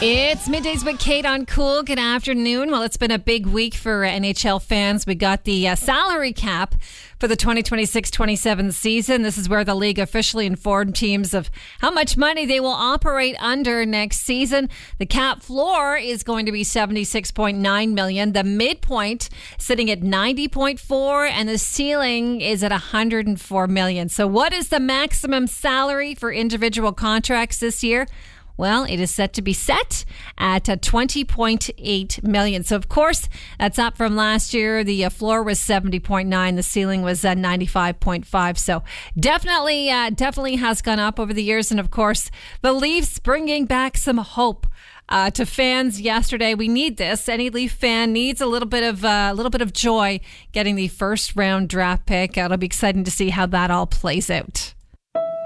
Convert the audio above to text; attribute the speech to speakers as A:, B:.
A: It's Middays with Kate on Cool. Good afternoon. Well, it's been a big week for NHL fans. We got the salary cap for the 2026-27 season. This is where the league officially informed teams of how much money they will operate under next season. The cap floor is going to be $76.9 million. The midpoint sitting at $90.4 and the ceiling is at $104 million. So what is the maximum salary for individual contracts this year? Well, it is set to be set at $20.8 million. So, of course, that's up from last year. The floor was 70.9. The ceiling was 95.5. So, definitely has gone up over the years. And, of course, the Leafs bringing back some hope to fans yesterday. We need this. Any Leaf fan needs a little bit of joy getting the first round draft pick. It'll be exciting to see how that all plays out.